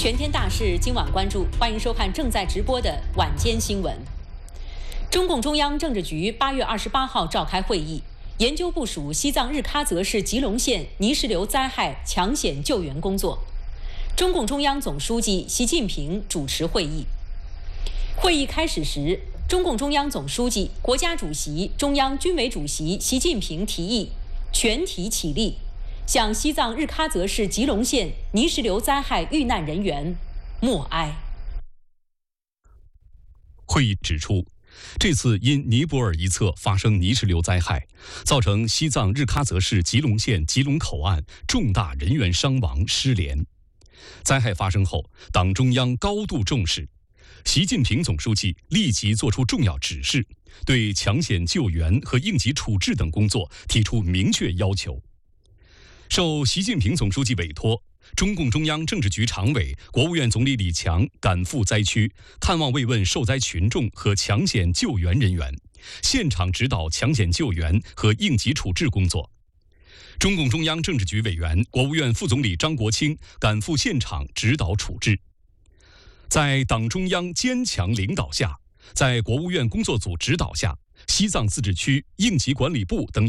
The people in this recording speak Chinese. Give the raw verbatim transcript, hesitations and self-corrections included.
全天大事今晚关注，欢迎收看正在直播的晚间新闻。中共中央政治局八月二十八号召开会议，研究部署西藏日喀则市吉隆县泥石流灾害抢险救援工作。中共中央总书记习近平主持会议。会议开始时，中共中央总书记、国家主席、中央军委主席习近平提议全体起立，向西藏日喀则市吉隆县泥石流灾害遇难人员默哀。 会议指出，这次因尼泊尔一侧发生泥石流灾害，造成西藏日喀则市吉隆县吉隆口岸重大人员伤亡失联。灾害发生后，党中央高度重视，习近平总书记立即作出重要指示，对抢险救援和应急处置等工作提出明确要求。受习近平总书记委托，中共中央政治局常委、国务院总理李强赶赴灾区，看望慰问受灾群众和抢险救援人员，现场指导抢险救援和应急处置工作。中共中央政治局委员、国务院副总理张国清赶赴现场指导处置。在党中央坚强领导下，在国务院工作组指导下，西藏自治区应急管理部等